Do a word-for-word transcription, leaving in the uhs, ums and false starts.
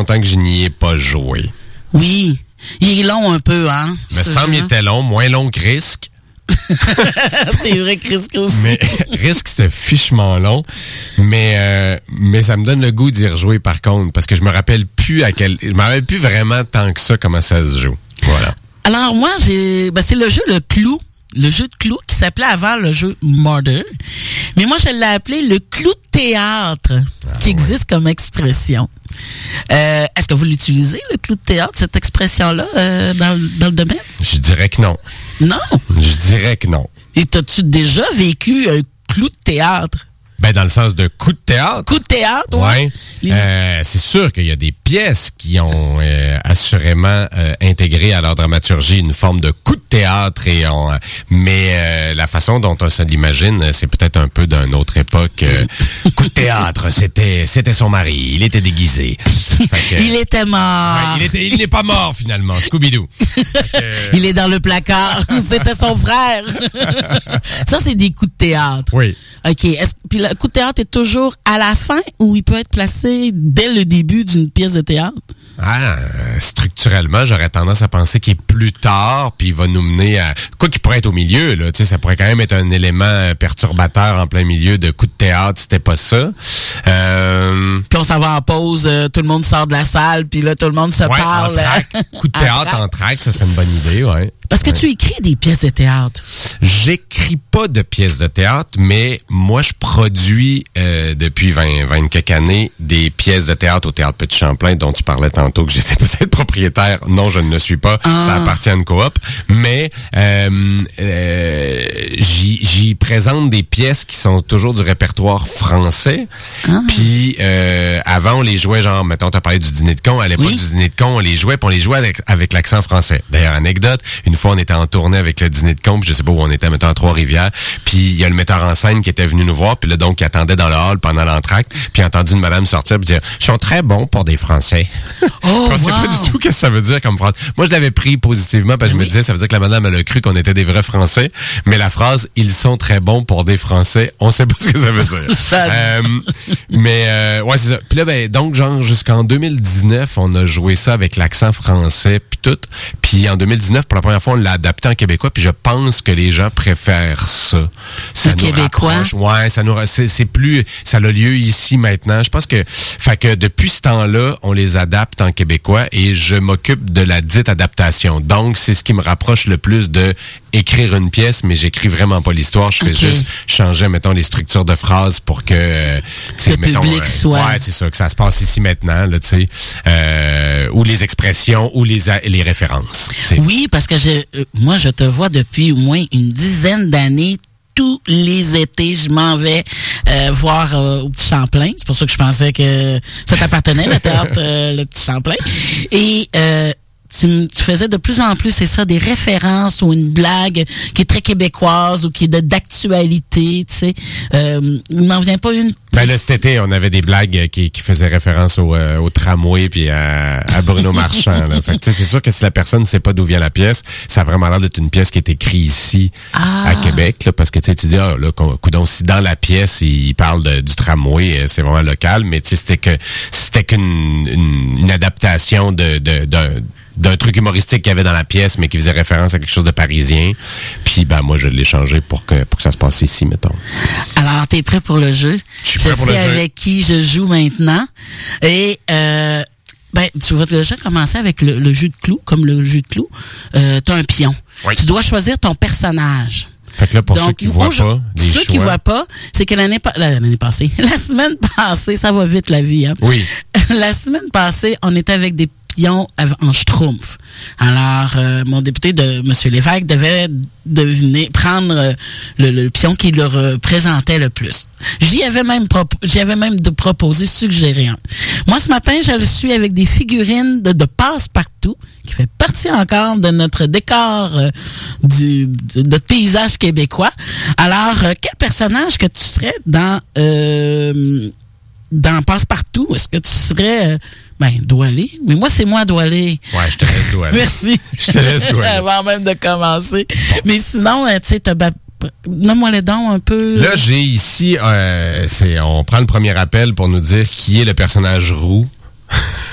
longtemps que je n'y ai pas joué. Oui. Il est long un peu, hein? Me semble qu'il était long, moins long que Risk. C'est vrai que Risk aussi. Mais Risk, c'était fichement long. Mais euh, mais ça me donne le goût d'y rejouer par contre, parce que je me rappelle plus à quel. Je me rappelle plus vraiment tant que ça comment ça se joue. Voilà. Alors moi, j'ai. Ben, c'est le jeu Le Clou. Le jeu de clou qui s'appelait avant le jeu Murder. Mais moi, je l'ai appelé le clou de théâtre, ah, qui ouais. existe comme expression. Euh, est-ce que vous l'utilisez, le clou de théâtre, cette expression-là, euh, dans, dans le domaine? Je dirais que non. Non? Je dirais que non. Et t'as-tu déjà vécu un clou de théâtre? Ben, dans le sens de coup de théâtre. Coup de théâtre, oui. Ouais. Les... Euh, c'est sûr qu'il y a des pièces qui ont euh, assurément euh, intégré à leur dramaturgie une forme de coup de théâtre. Et on, euh, mais euh, la façon dont on se l'imagine, c'est peut-être un peu d'une autre époque. Euh, coup de théâtre, c'était c'était son mari. Il était déguisé. Fait que, il était mort. Ouais, il, était, il n'est pas mort, finalement. Scooby-Doo. Que... Il est dans le placard. C'était son frère. Ça, c'est des coups de théâtre. Oui. OK. Est-ce, puis le coup de théâtre est toujours à la fin ou il peut être placé dès le début d'une pièce de théâtre? Ah, structurellement, j'aurais tendance à penser qu'il est plus tard, puis il va nous mener à... Quoi qu'il pourrait être au milieu, là, tu sais, ça pourrait quand même être un élément perturbateur en plein milieu de coup de théâtre, c'était pas ça. Euh... Puis on s'en va en pause, euh, tout le monde sort de la salle, puis là, tout le monde se ouais, parle. En coup de théâtre en track, ça serait une bonne idée, ouais. Parce que ouais. tu écris des pièces de théâtre. J'écris pas de pièces de théâtre, mais moi, je produis euh, depuis vingt, vingt quelques années des pièces de théâtre au Théâtre Petit Champlain, dont tu parlais tantôt que j'étais peut-être propriétaire. Non, je ne le suis pas. Ah. Ça appartient à une coop. Mais euh, euh, j'y, j'y présente des pièces qui sont toujours du répertoire français. Ah. Puis euh, avant, on les jouait genre, mettons, t'as parlé du dîner de con. À l'époque oui. du dîner de con, on les jouait, puis on les jouait avec, avec l'accent français. D'ailleurs, anecdote, une fois, on était en tournée avec le dîner de con, puis je sais pas où on était, mettons, à Trois-Rivières. Puis il y a le metteur en scène qui était venu nous voir, puis là, donc, qui attendait dans le hall pendant l'entracte, puis il a entendu une madame sortir puis dire « Ils sont très bons pour des Français. » Oh, je ne sais wow. pas du tout ce que ça veut dire comme phrase. Moi, je l'avais pris positivement parce que oui. je me disais, ça veut dire que la madame, elle a cru qu'on était des vrais Français. Mais la phrase « Ils sont très bons pour des Français », on sait pas ce que ça veut dire. euh, mais, euh, ouais, c'est ça. Puis là, ben, donc, genre, jusqu'en deux mille dix-neuf, on a joué ça avec l'accent français puis tout. Puis en deux mille dix-neuf, pour la première fois, on l'a adapté en québécois, puis je pense que les gens préfèrent ça. ça le québécois? Rapproche. Ouais, ça nous, c'est, c'est plus, ça a lieu ici maintenant. Je pense que, fait que depuis ce temps-là, on les adapte en québécois et je m'occupe de la dite adaptation. Donc, c'est ce qui me rapproche le plus de écrire une pièce, mais j'écris vraiment pas l'histoire. Je fais okay. juste changer, mettons, les structures de phrases pour que, euh, le mettons, public euh, soit. Ouais, c'est ça, que ça se passe ici maintenant, là, tu sais, euh, ou les expressions, ou les, les références. T'sais. Oui, parce que je, moi, je te vois depuis au moins une dizaine d'années. Tous les étés, je m'en vais euh, voir euh, au Petit Champlain. C'est pour ça que je pensais que ça t'appartenait, le théâtre euh, le Petit Champlain. Et euh, tu, tu faisais de plus en plus, c'est ça, des références ou une blague qui est très québécoise ou qui est de, d'actualité, tu sais. Euh, il m'en vient pas une. Ben là, cet été, on avait des blagues qui, qui faisaient référence au, euh, au tramway puis à, à Bruno Marchand. Là. Fait que, tu sais, c'est sûr que si la personne ne sait pas d'où vient la pièce, ça a vraiment l'air d'être une pièce qui est écrite ici, ah. à Québec, là, parce que tu sais, tu dis, ah, là, coudonc, si dans la pièce, il parle de, du tramway, c'est vraiment local, mais tu sais, c'était que c'était qu'une une, une adaptation de, de, d'un d'un truc humoristique qu'il y avait dans la pièce, mais qui faisait référence à quelque chose de parisien. Puis, ben, moi, je l'ai changé pour que, pour que ça se passe ici, mettons. Alors, t'es prêt pour le jeu? Je suis prêt je pour le jeu. Je sais avec qui je joue maintenant. Et, euh, ben, tu vas déjà commencer avec le, le jeu de clous, comme le jeu de clous. Euh, t'as un pion. Oui. Tu dois choisir ton personnage. Fait que là, pour Donc, ceux qui voient pas, les ceux choix... qui voient pas, c'est que l'année, l'année passée, la semaine passée, ça va vite, la vie, hein? Oui. La semaine passée, on était avec des pions en schtroumpf. Alors, euh, mon député de M. Lévesque devait deviner, prendre euh, le, le pion qui le représentait le plus. J'y avais même propo- j'y avais même de proposé, suggéré un. Moi, ce matin, je le suis avec des figurines de, de passe-partout, qui fait partie encore de notre décor euh, du de notre paysage québécois. Alors, euh, quel personnage que tu serais dans euh, dans Passe-Partout? Est-ce que tu serais... Euh, ben, Doualé. Mais moi, c'est moi, Doualé. Ouais, je te laisse Doualé. Merci. Je te laisse Doualé. Avant même de commencer. Mais sinon, tu sais, t'as... Nomme-moi les dons un peu. Là, j'ai ici... Euh, c'est, on prend le premier appel pour nous dire qui est le personnage roux.